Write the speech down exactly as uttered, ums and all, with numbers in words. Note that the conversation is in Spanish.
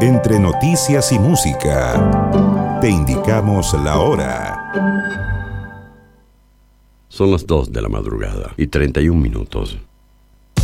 Entre noticias y música, te indicamos la hora. Son las dos de la madrugada y treinta y un minutos.